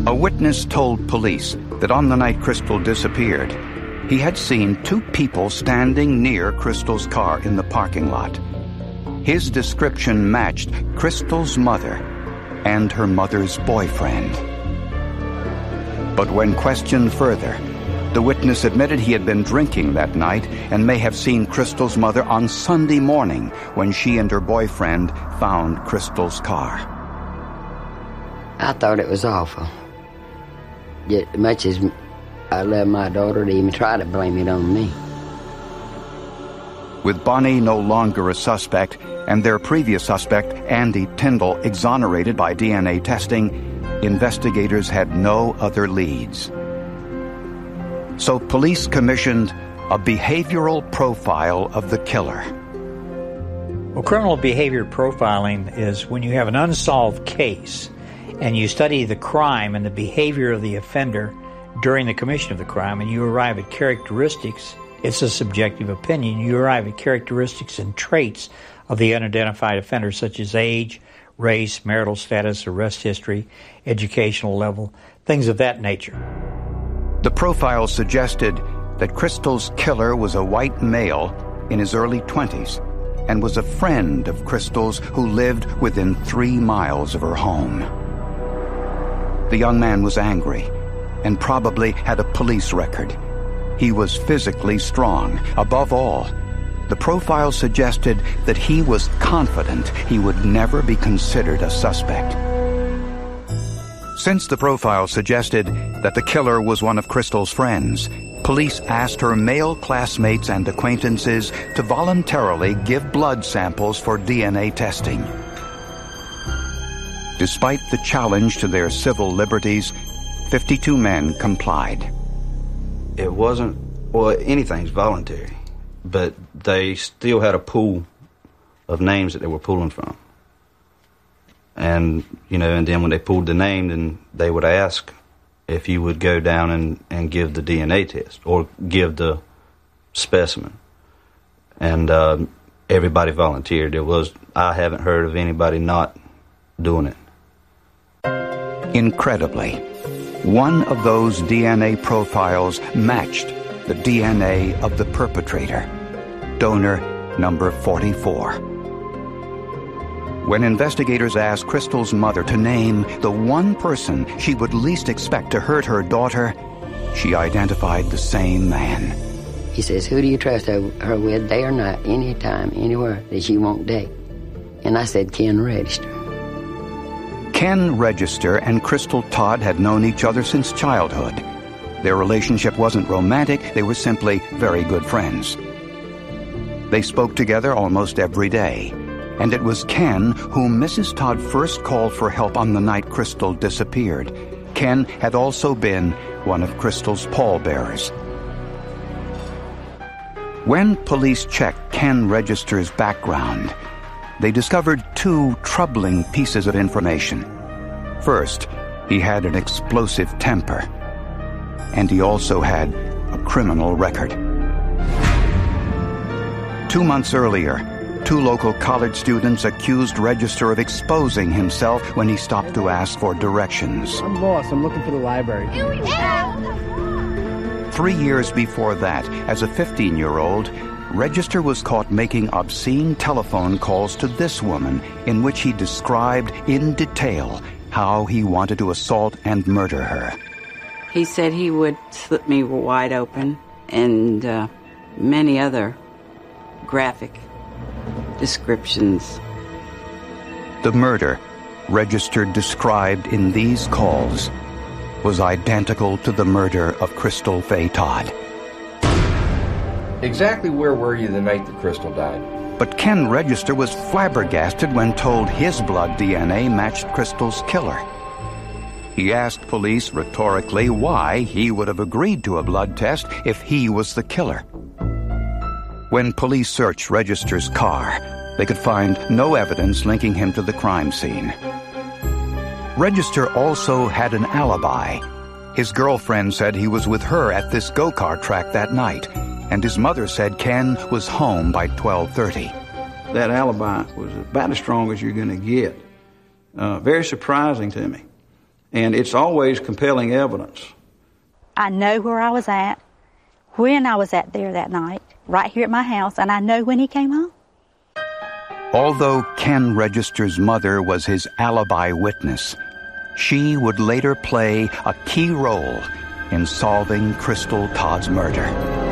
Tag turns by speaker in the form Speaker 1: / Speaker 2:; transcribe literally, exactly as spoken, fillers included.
Speaker 1: A witness told police that on the night Crystal disappeared, he had seen two people standing near Crystal's car in the parking lot. His description matched Crystal's mother and her mother's boyfriend. But when questioned further, the witness admitted he had been drinking that night and may have seen Crystal's mother on Sunday morning when she and her boyfriend found Crystal's car.
Speaker 2: I thought it was awful. Just as much as I love my daughter, to even try to blame it on me.
Speaker 1: With Bonnie no longer a suspect and their previous suspect, Andy Tyndall, exonerated by D N A testing, investigators had no other leads. So police commissioned a behavioral profile of the killer.
Speaker 3: Well, criminal behavior profiling is when you have an unsolved case and you study the crime and the behavior of the offender during the commission of the crime, and you arrive at characteristics. It's a subjective opinion. You arrive at characteristics and traits of the unidentified offender, such as age, race, marital status, arrest history, educational level, things of that nature.
Speaker 1: The profile suggested that Crystal's killer was a white male in his early twenties and was a friend of Crystal's who lived within three miles of her home. The young man was angry and probably had a police record. He was physically strong. Above all, the profile suggested that he was confident he would never be considered a suspect. Since the profile suggested that the killer was one of Crystal's friends, police asked her male classmates and acquaintances to voluntarily give blood samples for D N A testing. Despite the challenge to their civil liberties, fifty-two men complied.
Speaker 4: It wasn't, well, anything's voluntary, but they still had a pool of names that they were pulling from. And, you know, and then when they pulled the name, then they would ask if you would go down and, and give the D N A test or give the specimen. And uh, everybody volunteered. There was, I haven't heard of anybody not doing it.
Speaker 1: Incredibly, one of those D N A profiles matched the D N A of the perpetrator, donor number forty-four. When investigators asked Crystal's mother to name the one person she would least expect to hurt her daughter, she identified the same man.
Speaker 2: He says, who do you trust her, her with, day or night, anytime, anywhere that she won't date? And I said, Ken Register.
Speaker 1: Ken Register and Crystal Todd had known each other since childhood. Their relationship wasn't romantic, they were simply very good friends. They spoke together almost every day, and it was Ken whom Missus Todd first called for help on the night Crystal disappeared. Ken had also been one of Crystal's pallbearers. When police checked Ken Register's background, they discovered two troubling pieces of information. First, he had an explosive temper, and he also had a criminal record. Two months earlier, two local college students accused Register of exposing himself when he stopped to ask for directions.
Speaker 5: I'm lost. I'm looking for the library.
Speaker 1: Three years before that, as a fifteen-year-old, Register was caught making obscene telephone calls to this woman in which he described in detail how he wanted to assault and murder her.
Speaker 6: He said he would slit me wide open, and uh, many other graphic descriptions.
Speaker 1: The murder Register described in these calls was identical to the murder of Crystal Faye Todd.
Speaker 7: Exactly where were you the night that Crystal died?
Speaker 1: But Ken Register was flabbergasted when told his blood D N A matched Crystal's killer. He asked police rhetorically why he would have agreed to a blood test if he was the killer. When police searched Register's car, they could find no evidence linking him to the crime scene. Register also had an alibi. His girlfriend said he was with her at this go-kart track that night, and his mother said Ken was home by twelve thirty.
Speaker 4: That alibi was about as strong as you're going to get. Uh, very surprising to me.
Speaker 5: And it's always compelling evidence.
Speaker 8: I know where I was at, when I was at there that night, right here at my house, and I know when he came home.
Speaker 1: Although Ken Register's mother was his alibi witness, she would later play a key role in solving Crystal Todd's murder.